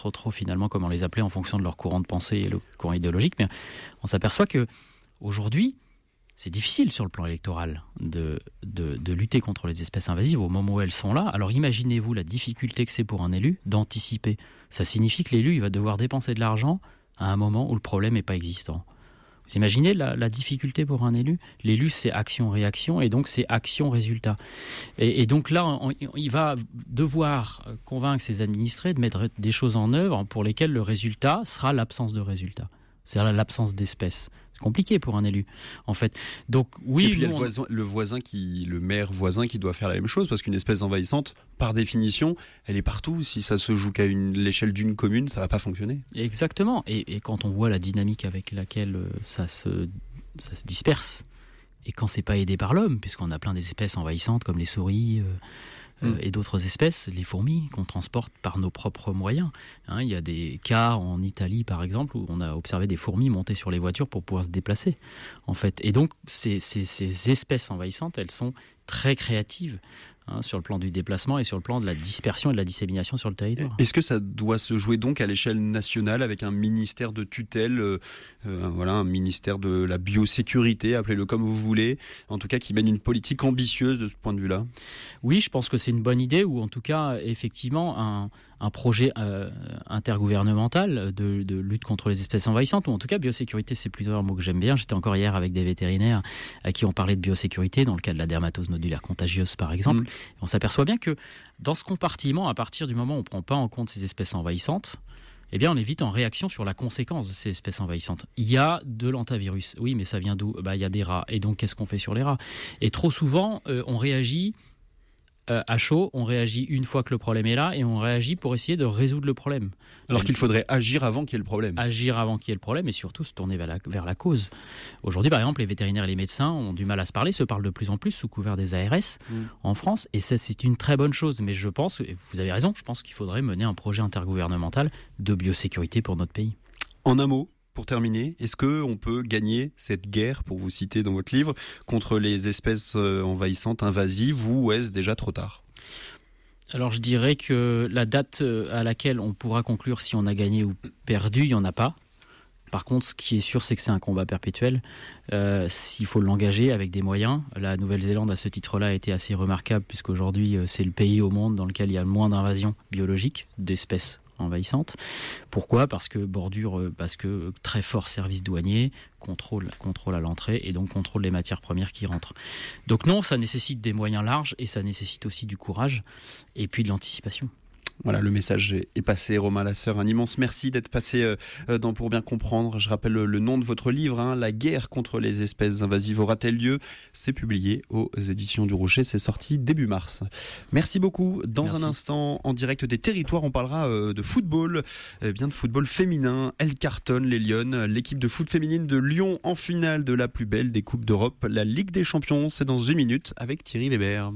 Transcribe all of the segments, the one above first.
trop finalement comment les appeler en fonction de leur courant de pensée et le courant idéologique, mais on s'aperçoit que aujourd'hui, c'est difficile sur le plan électoral de lutter contre les espèces invasives au moment où elles sont là. Alors imaginez-vous la difficulté que c'est pour un élu d'anticiper. Ça signifie que l'élu il va devoir dépenser de l'argent à un moment où le problème n'est pas existant. Vous imaginez la difficulté pour un élu ? L'élu, c'est action-réaction, et donc c'est action-résultat. Et donc là, il va devoir convaincre ses administrés de mettre des choses en œuvre pour lesquelles le résultat sera l'absence de résultat. C'est-à-dire l'absence d'espèces. C'est compliqué pour un élu, en fait. Donc oui. Et puis il y a le maire voisin qui doit faire la même chose, parce qu'une espèce envahissante, par définition, elle est partout. Si ça se joue qu'à l'échelle d'une commune, ça va pas fonctionner. Exactement. Et quand on voit la dynamique avec laquelle ça se disperse, et quand c'est pas aidé par l'homme, puisqu'on a plein d'espèces envahissantes comme les souris. Et d'autres espèces, les fourmis, qu'on transporte par nos propres moyens. Il y a des cas en Italie, par exemple, où on a observé des fourmis monter sur les voitures pour pouvoir se déplacer, en fait. Et donc, ces espèces envahissantes, elles sont très créatives sur le plan du déplacement et sur le plan de la dispersion et de la dissémination sur le territoire. Est-ce que ça doit se jouer donc à l'échelle nationale avec un ministère de tutelle, un ministère de la biosécurité, appelez-le comme vous voulez, en tout cas qui mène une politique ambitieuse de ce point de vue-là ? Oui, je pense que c'est une bonne idée, ou en tout cas, effectivement, un projet intergouvernemental de lutte contre les espèces envahissantes, ou en tout cas biosécurité, c'est plutôt un mot que j'aime bien. J'étais encore hier avec des vétérinaires à qui on parlait de biosécurité dans le cas de la dermatose nodulaire contagieuse, par exemple. On s'aperçoit bien que dans ce compartiment, à partir du moment où on ne prend pas en compte ces espèces envahissantes, eh bien on est vite en réaction sur la conséquence de ces espèces envahissantes. Il y a de l'antivirus. Oui, mais ça vient d'où ? Il y a des rats. Et donc qu'est-ce qu'on fait sur les rats ? Et trop souvent, on réagit à chaud, on réagit une fois que le problème est là, et on réagit pour essayer de résoudre le problème. Alors qu'il faudrait agir avant qu'il y ait le problème. Agir avant qu'il y ait le problème, et surtout se tourner vers la cause. Aujourd'hui, par exemple, les vétérinaires et les médecins ont du mal à se parler, se parlent de plus en plus sous couvert des ARS en France, et ça, c'est une très bonne chose. Mais je pense, et vous avez raison, je pense qu'il faudrait mener un projet intergouvernemental de biosécurité pour notre pays. En un mot, pour terminer, est-ce qu'on peut gagner cette guerre, pour vous citer dans votre livre, contre les espèces envahissantes, invasives, ou est-ce déjà trop tard ? Alors je dirais que la date à laquelle on pourra conclure si on a gagné ou perdu, il n'y en a pas. Par contre, ce qui est sûr, c'est que c'est un combat perpétuel. S'il faut l'engager avec des moyens. La Nouvelle-Zélande, à ce titre-là, a été assez remarquable, puisqu'aujourd'hui, c'est le pays au monde dans lequel il y a le moins d'invasions biologiques d'espèces envahissantes. Pourquoi ? Parce que très fort service douanier, contrôle à l'entrée, et donc contrôle des matières premières qui rentrent. Donc non, ça nécessite des moyens larges, et ça nécessite aussi du courage et puis de l'anticipation. Voilà, le message est passé. Romain Lasseur, un immense merci d'être passé dans Pour bien comprendre. Je rappelle le nom de votre livre, La guerre contre les espèces invasives aura-t-elle lieu ? C'est publié aux éditions du Rocher, c'est sorti début mars. Merci beaucoup. Dans un instant, en direct des territoires, on parlera de football, de football féminin. Elle cartonne, les Lyonnes. L'équipe de foot féminine de Lyon en finale de la plus belle des Coupes d'Europe, la Ligue des Champions. C'est dans 1 minute avec Thierry Weber.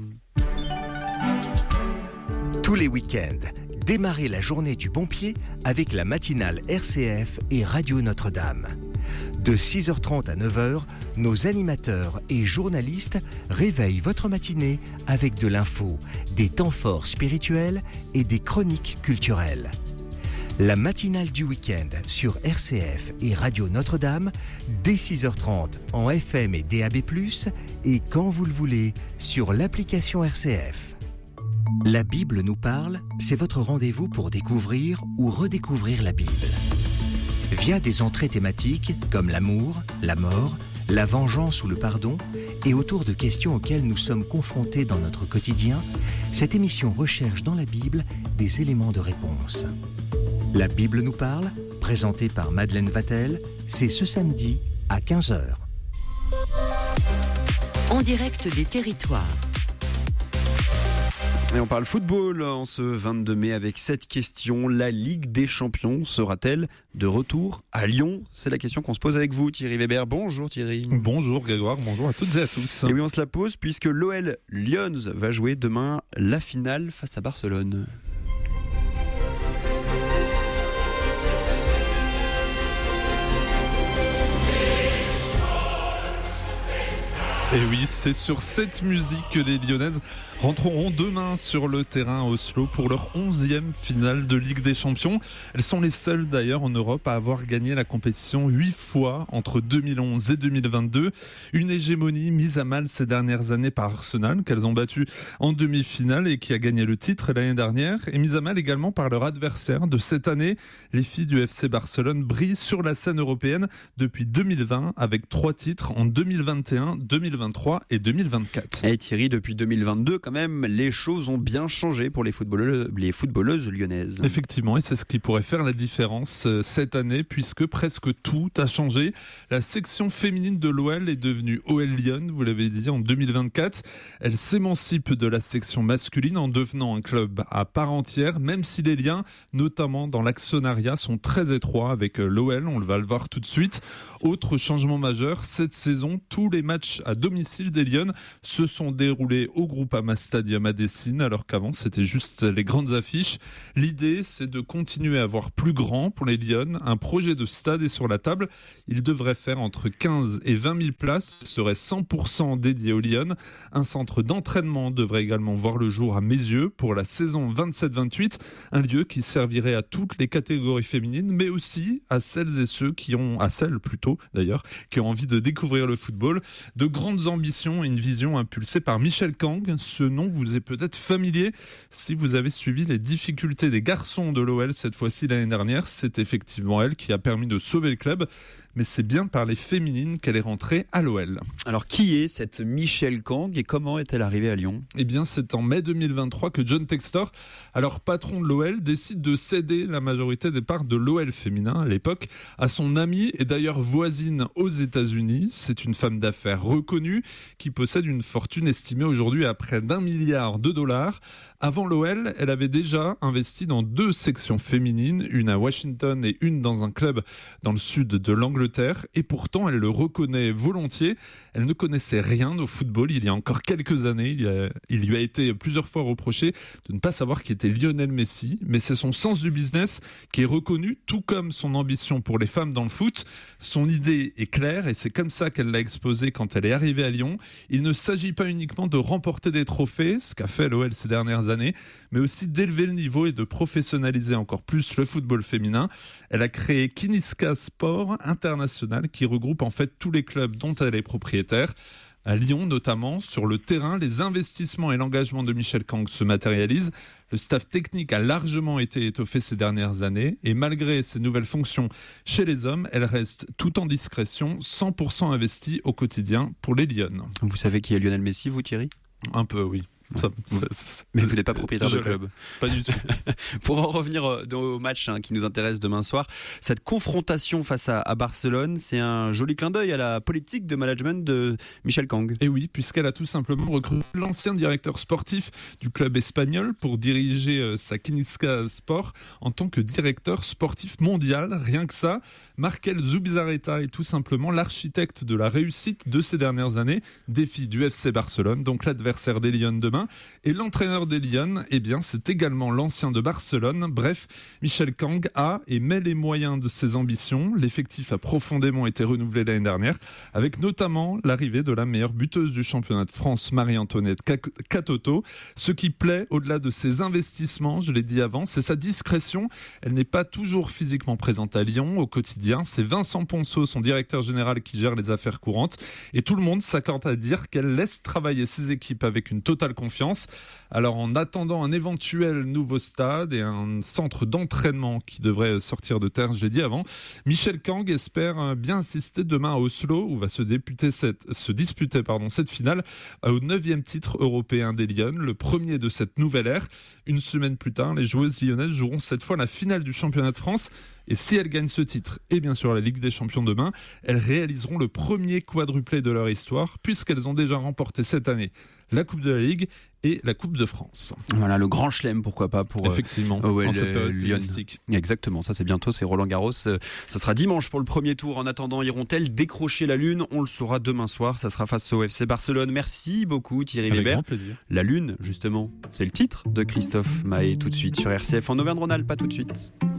Tous les week-ends, démarrez la journée du bon pied avec la matinale RCF et Radio Notre-Dame. De 6h30 à 9h, nos animateurs et journalistes réveillent votre matinée avec de l'info, des temps forts spirituels et des chroniques culturelles. La matinale du week-end sur RCF et Radio Notre-Dame, dès 6h30 en FM et DAB+, et quand vous le voulez, sur l'application RCF. La Bible nous parle, c'est votre rendez-vous pour découvrir ou redécouvrir la Bible. Via des entrées thématiques comme l'amour, la mort, la vengeance ou le pardon, et autour de questions auxquelles nous sommes confrontés dans notre quotidien, cette émission recherche dans la Bible des éléments de réponse. La Bible nous parle, présentée par Madeleine Vatel, c'est ce samedi à 15h. En direct des territoires. Et on parle football en ce 22 mai avec cette question. La Ligue des Champions sera-t-elle de retour à Lyon ? C'est la question qu'on se pose avec vous, Thierry Weber. Bonjour Thierry. Bonjour Grégoire, bonjour à toutes et à tous. Et oui, on se la pose puisque l'OL Lions va jouer demain la finale face à Barcelone. Et oui, c'est sur cette musique que les Lyonnaises rentreront demain sur le terrain à Oslo pour leur 11e finale de Ligue des Champions. Elles sont les seules d'ailleurs en Europe à avoir gagné la compétition 8 fois entre 2011 et 2022. Une hégémonie mise à mal ces dernières années par Arsenal, qu'elles ont battu en demi-finale et qui a gagné le titre l'année dernière, et mise à mal également par leur adversaire de cette année. Les filles du FC Barcelone brillent sur la scène européenne depuis 2020 avec 3 titres en 2021, 2023 et 2024. Et Thierry, depuis 2022, quand même, les choses ont bien changé pour les footballeuses lyonnaises. Effectivement, et c'est ce qui pourrait faire la différence cette année, puisque presque tout a changé. La section féminine de l'OL est devenue OL Lyon, vous l'avez dit, en 2024. Elle s'émancipe de la section masculine en devenant un club à part entière, même si les liens, notamment dans l'actionnariat, sont très étroits avec l'OL, on va le voir tout de suite. Autre changement majeur, cette saison, tous les matchs à domicile des Lyonnes se sont déroulés au Groupama Stadium à Dessine, alors qu'avant c'était juste les grandes affiches. L'idée, c'est de continuer à voir plus grand pour les Lyonnes. Un projet de stade est sur la table. Il devrait faire entre 15 et 20 000 places, serait 100% dédié aux Lyonnes. Un centre d'entraînement devrait également voir le jour à Meyzieux pour la saison 27-28, un lieu qui servirait à toutes les catégories féminines, mais aussi à celles et ceux qui ont envie de découvrir le football. De grandes ambitions et une vision impulsée par Michel Kang. Ce nom vous est peut-être familier si vous avez suivi les difficultés des garçons de l'OL cette fois-ci l'année dernière. C'est effectivement elle qui a permis de sauver le club. Mais c'est bien par les féminines qu'elle est rentrée à l'OL. Alors qui est cette Michel Kang et comment est-elle arrivée à Lyon ? Eh bien c'est en mai 2023 que John Textor, alors patron de l'OL, décide de céder la majorité des parts de l'OL féminin à l'époque à son amie et d'ailleurs voisine aux États-Unis. C'est une femme d'affaires reconnue qui possède une fortune estimée aujourd'hui à près d'$1 milliard. Avant l'OL, elle avait déjà investi dans 2 sections féminines, une à Washington et une dans un club dans le sud de l'Angleterre. Et pourtant, elle le reconnaît volontiers. Elle ne connaissait rien au football il y a encore quelques années. Il lui a été plusieurs fois reproché de ne pas savoir qui était Lionel Messi. Mais c'est son sens du business qui est reconnu, tout comme son ambition pour les femmes dans le foot. Son idée est claire et c'est comme ça qu'elle l'a exposée quand elle est arrivée à Lyon. Il ne s'agit pas uniquement de remporter des trophées, ce qu'a fait l'OL ces dernières années, mais aussi d'élever le niveau et de professionnaliser encore plus le football féminin. Elle a créé Kiniska Sport International qui regroupe en fait tous les clubs dont elle est propriétaire. À Lyon notamment, sur le terrain, les investissements et l'engagement de Michel Kang se matérialisent. Le staff technique a largement été étoffé ces dernières années et malgré ses nouvelles fonctions chez les hommes, elle reste tout en discrétion, 100% investie au quotidien pour les Lyonnes. Vous savez qui est Lionel Messi, vous Thierry ? Un peu, oui. Mais vous n'êtes pas propriétaire de club. Pas du tout. Pour en revenir au match qui nous intéresse demain soir, cette confrontation face à Barcelone, c'est un joli clin d'œil à la politique de management de Michel Kang. Et oui, puisqu'elle a tout simplement recruté l'ancien directeur sportif du club espagnol pour diriger sa Kiniska Sport en tant que directeur sportif mondial. Rien que ça, Markel Zubizarreta est tout simplement l'architecte de la réussite de ces dernières années, défi du FC Barcelone, donc l'adversaire des Lyonnes demain. Et l'entraîneur des Lyonnes, eh bien, c'est également l'ancien de Barcelone. Bref, Michel Kang a et met les moyens de ses ambitions. L'effectif a profondément été renouvelé l'année dernière, avec notamment l'arrivée de la meilleure buteuse du championnat de France, Marie-Antoinette Katoto. Ce qui plaît, au-delà de ses investissements, je l'ai dit avant, c'est sa discrétion. Elle n'est pas toujours physiquement présente à Lyon au quotidien. C'est Vincent Ponceau, son directeur général, qui gère les affaires courantes. Et tout le monde s'accorde à dire qu'elle laisse travailler ses équipes avec une totale confiance. Alors en attendant un éventuel nouveau stade et un centre d'entraînement qui devrait sortir de terre, je l'ai dit avant, Michel Kang espère bien assister demain à Oslo où va se disputer cette finale au 9e titre européen des Lyonnes, le premier de cette nouvelle ère. Une semaine plus tard, les joueuses lyonnaises joueront cette fois la finale du championnat de France. Et si elles gagnent ce titre et bien sûr la Ligue des Champions demain, elles réaliseront le premier quadruplé de leur histoire puisqu'elles ont déjà remporté cette année la Coupe de la Ligue et la Coupe de France. Voilà, le grand chelem, pourquoi pas, pour effectivement, en cette période tennistique. Exactement, ça c'est bientôt, c'est Roland Garros. Ça sera dimanche pour le premier tour. En attendant, iront-elles décrocher la Lune ? On le saura demain soir, ça sera face au FC Barcelone. Merci beaucoup Thierry Avec Weber. Grand plaisir. La Lune, justement, c'est le titre de Christophe Mahé tout de suite sur RCF en Auvergne-Rhône-Alpes, pas tout de suite.